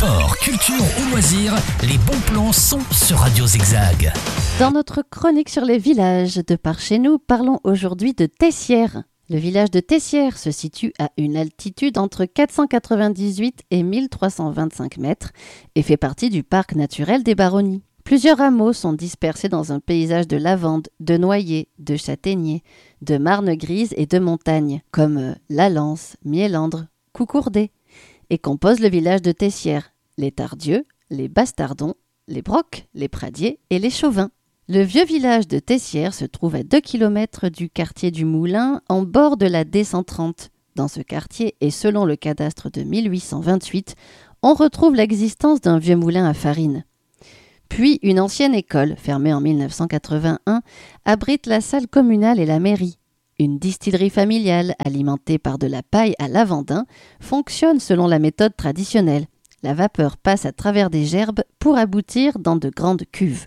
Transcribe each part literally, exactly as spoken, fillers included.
Sport, culture ou loisirs, les bons plans sont sur Radio Zigzag. Dans notre chronique sur les villages de par chez nous, parlons aujourd'hui de Tessières. Le village de Tessières se situe à une altitude entre quatre cent quatre-vingt-dix-huit et mille trois cent vingt-cinq mètres et fait partie du parc naturel des Baronnies. Plusieurs hameaux sont dispersés dans un paysage de lavandes, de noyers, de châtaigniers, de marnes grises et de montagnes, comme la Lance, Miélandre, Coucourdet, et composent le village de Tessières, les Tardieux, les Bastardons, les Brocs, les Pradiers et les Chauvins. Le vieux village de Tessières se trouve à deux kilomètres du quartier du Moulin, en bord de la D cent trente. Dans ce quartier, et selon le cadastre de mille huit cent vingt-huit, on retrouve l'existence d'un vieux moulin à farine. Puis, une ancienne école, fermée en mille neuf cent quatre-vingt-un, abrite la salle communale et la mairie. Une distillerie familiale, alimentée par de la paille à lavandin, fonctionne selon la méthode traditionnelle. La vapeur passe à travers des gerbes pour aboutir dans de grandes cuves.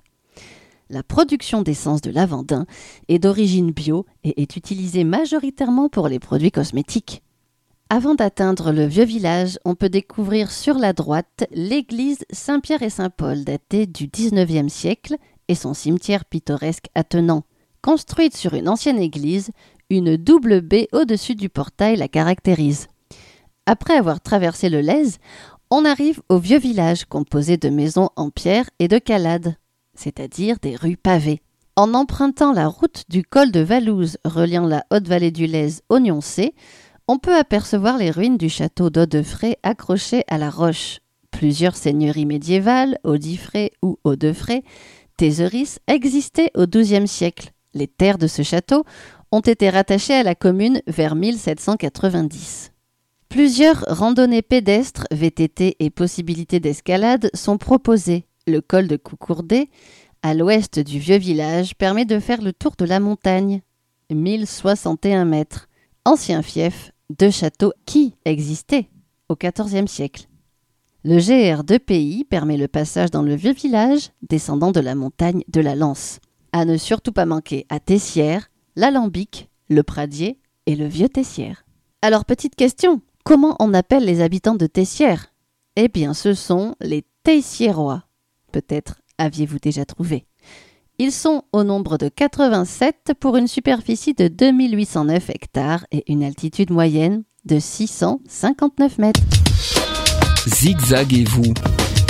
La production d'essence de lavandin est d'origine bio et est utilisée majoritairement pour les produits cosmétiques. Avant d'atteindre le vieux village, on peut découvrir sur la droite l'église Saint-Pierre et Saint-Paul datée du dix-neuvième siècle et son cimetière pittoresque attenant. Construite sur une ancienne église, une double baie au-dessus du portail la caractérise. Après avoir traversé le Lez, on arrive au vieux village composé de maisons en pierre et de calades, c'est-à-dire des rues pavées. En empruntant la route du col de Valouse reliant la haute vallée du Lez au Nioncé, on peut apercevoir les ruines du château d'Audefray accrochées à la roche. Plusieurs seigneuries médiévales, Audifray ou Audefray, Thézeris, existaient au douzième siècle. Les terres de ce château ont été rattachées à la commune vers mille sept cent quatre-vingt-dix. Plusieurs randonnées pédestres, V T T et possibilités d'escalade sont proposées. Le col de Coucourdet, à l'ouest du vieux village, permet de faire le tour de la montagne, mille soixante et un mètres, ancien fief de châteaux qui existaient au quatorzième siècle. Le G R deux P I permet le passage dans le vieux village, descendant de la montagne de la Lance. À ne surtout pas manquer à Tessières, l'Alambic, le Pradier et le vieux Tessières. Alors petite question, comment on appelle les habitants de Tessières ? Eh bien ce sont les Tessiérois. Peut-être aviez-vous déjà trouvé. Ils sont au nombre de quatre-vingt-sept pour une superficie de deux mille huit cent neuf hectares et une altitude moyenne de six cent cinquante-neuf mètres. Zigzag et vous,